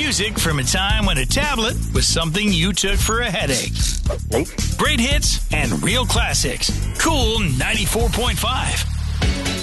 Music from a time when a tablet was something you took for a headache. Great hits and real classics. Cool 94.5.